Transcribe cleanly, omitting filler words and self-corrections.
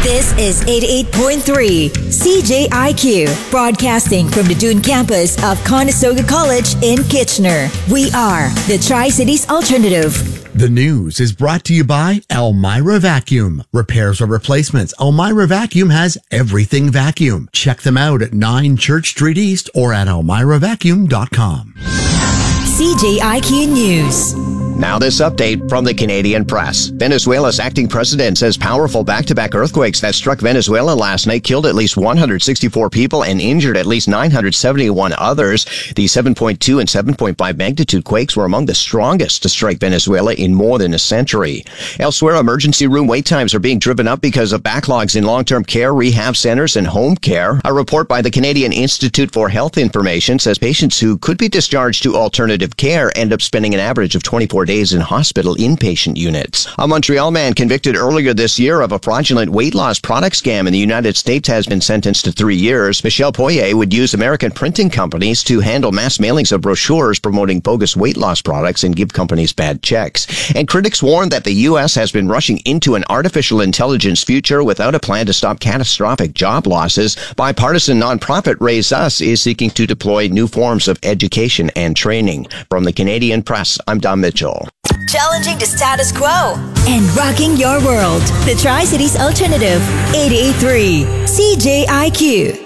This is 88.3 CJIQ, broadcasting from the Dune campus of Conestoga College in Kitchener. We are the Tri-Cities Alternative. The news is brought to you by Elmira Vacuum. Repairs or replacements, Elmira Vacuum has everything vacuum. Check them out at 9 Church Street East or at elmiravacuum.com. CJIQ News. Now this update from the Canadian Press. Venezuela's acting president says powerful back-to-back earthquakes that struck Venezuela last night killed at least 164 people and injured at least 971 others. The 7.2 and 7.5 magnitude quakes were among the strongest to strike Venezuela in more than a century. Elsewhere, emergency room wait times are being driven up because of backlogs in long-term care, rehab centers, and home care. A report by the Canadian Institute for Health Information says patients who could be discharged to alternative care end up spending an average of 24 days in hospital inpatient units. A Montreal man convicted earlier this year of a fraudulent weight loss product scam in the United States has been sentenced to 3 years. Michel Poirier would use American printing companies to handle mass mailings of brochures promoting bogus weight loss products and give companies bad checks. And critics warn that the U.S. has been rushing into an artificial intelligence future without a plan to stop catastrophic job losses. Bipartisan nonprofit Raise Us is seeking to deploy new forms of education and training. From the Canadian Press, I'm Don Mitchell. Challenging the status quo and rocking your world. The Tri-Cities Alternative, 88.3 CJIQ.